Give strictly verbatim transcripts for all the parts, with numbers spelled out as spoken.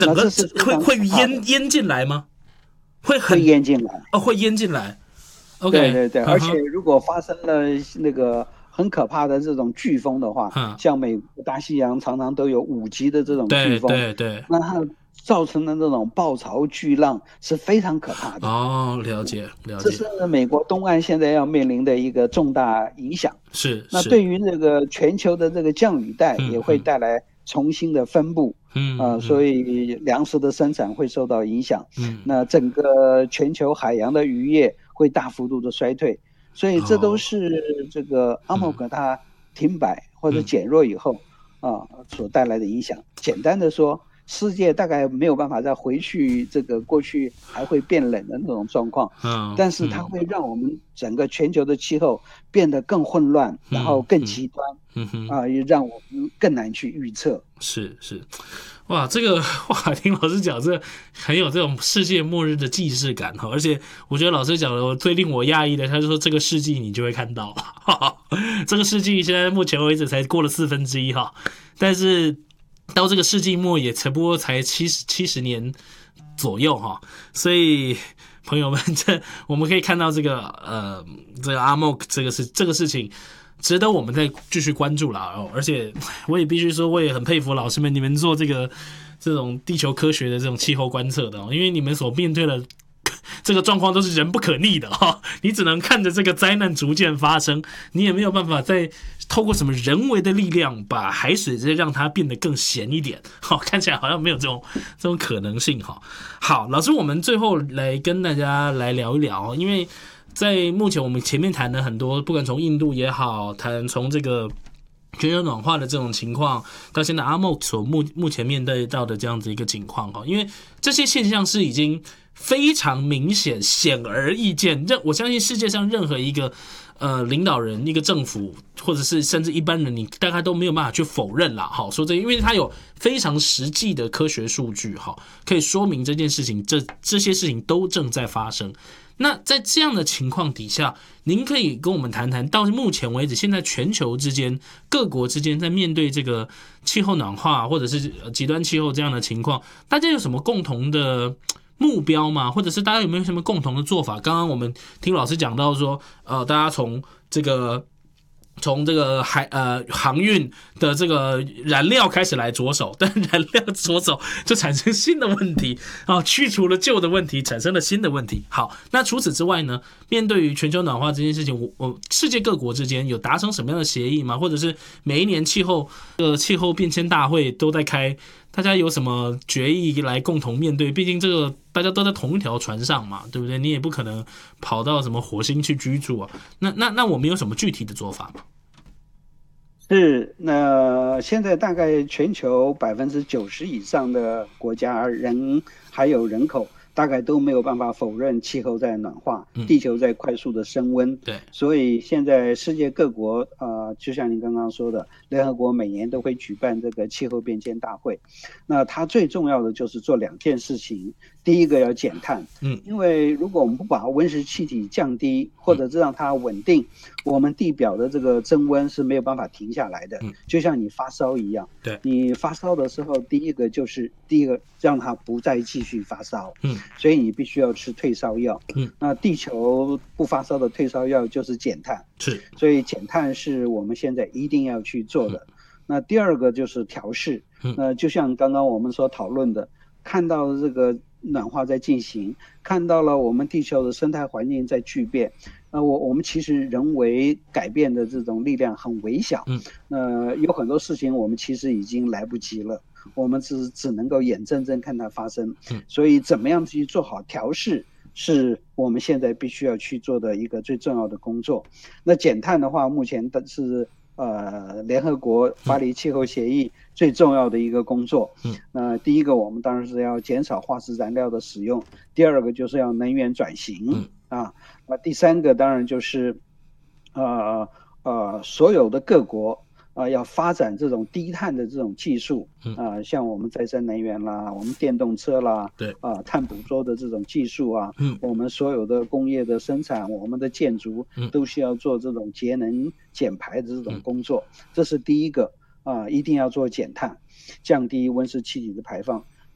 整个这会会淹淹进来吗？会很会淹进来哦，会淹进来。OK， 对对对， 嗯、 而且如果发生了那个很可怕的这种飓风的话， 嗯、 像美国大西洋常常都有五级的这种飓对风， 对对， 那它造成的那种暴潮巨浪是非常可怕的。 哦，了解了解， 这是美国东岸现在要面临的一个重大影响。 是是， 那对于这个全球的这个降雨带也会带来重新的分布， 嗯呃， 嗯、 所以粮食的生产会受到影响。 嗯， 那整个全球海洋的渔业会大幅度的衰退。所以这都是这个阿莫格它停摆或者减弱以后啊所带来的影响。简单的说，世界大概没有办法再回去这个过去还会变冷的那种状况，但是它会让我们整个全球的气候变得更混乱，然后更极端，啊，也让我们更难去预测。 是是，哇，这个哇，听老师讲，这很有这种世界末日的既视感哈。而且我觉得老师讲的最令我讶异的，他就说这个世纪你就会看到，哈哈，这个世纪现在目前为止才过了四分之一哈，但是到这个世纪末也才不过才七十七十年左右哈，所以朋友们，这我们可以看到这个呃，这个阿莫克这个是这个事情。值得我们再继续关注啦、哦，而且我也必须说，我也很佩服老师们，你们做这个这种地球科学的这种气候观测的、哦，因为你们所面对的这个状况都是人不可逆的哈、哦，你只能看着这个灾难逐渐发生，你也没有办法再透过什么人为的力量把海水再让它变得更咸一点，好、哦，看起来好像没有这种这种可能性哈、哦。好，老师，我们最后来跟大家来聊一聊，因为。在目前我们前面谈了很多，不管从印度也好，谈从这个全球暖化的这种情况，到现在阿莫所目目前面对到的这样子一个情况哈，因为这些现象是已经非常明显、显而易见，任我相信世界上任何一个呃领导人、一个政府，或者是甚至一般人，你大概都没有办法去否认啦。好，说这，因为它有非常实际的科学数据，哈，可以说明这件事情，这这些事情都正在发生。那在这样的情况底下，您可以跟我们谈谈，到目前为止，现在全球之间、各国之间在面对这个气候暖化或者是极端气候这样的情况，大家有什么共同的目标吗？或者是大家有没有什么共同的做法？刚刚我们听老师讲到说，呃，大家从这个。从这个海呃航运的这个燃料开始来着手，但燃料着手就产生新的问题啊，去除了旧的问题，产生了新的问题。好，那除此之外呢？面对于全球暖化这件事情，我我世界各国之间有达成什么样的协议吗？或者是每一年气候呃气候变迁大会都在开，大家有什么决议来共同面对？毕竟这个大家都在同一条船上嘛，对不对？你也不可能跑到什么火星去居住啊。那那那我们有什么具体的做法吗？ 是，那现在大概全球百分之九十以上的国家人还有人口，大概都没有办法否认气候在暖化，地球在快速的升温。 对， 所以现在世界各国，呃，就像您刚刚说的，联合国每年都会举办这个气候变迁大会。那它最重要的就是做两件事情，第一个要减碳，嗯，因为如果我们不把温室气体降低，或者是让它稳定，我们地表的这个增温是没有办法停下来的。就像你发烧一样， 对， 你发烧的时候，第一个就是第一个让它不再继续发烧， 嗯， 所以你必须要吃退烧药， 嗯，那地球不发烧的退烧药就是减碳， 是， 所以减碳是我们现在一定要去做的。嗯、那第二个就是调试，嗯，那就像刚刚我们所讨论的，看到这个暖化在进行，看到了我们地球的生态环境在巨变，那我我们其实人为改变的这种力量很微小，嗯，呃，有很多事情我们其实已经来不及了，我们只只能够眼睁睁看它发生，嗯，所以怎么样去做好调试，是我们现在必须要去做的一个最重要的工作。那减碳的话，目前的是呃联合国巴黎气候协议最重要的一个工作。嗯，那第一个我们当然是要减少化石燃料的使用，第二个就是要能源转型。嗯啊，那第三个当然就是，呃呃，所有的各国啊、呃、要发展这种低碳的这种技术，啊、呃，像我们再生能源啦，我们电动车啦， 对啊、呃，碳捕捉的这种技术啊，嗯，我们所有的工业的生产，我们的建筑都需要做这种节能减排的这种工作，嗯、这是第一个啊、呃，一定要做减碳，降低温室气体的排放。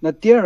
那第二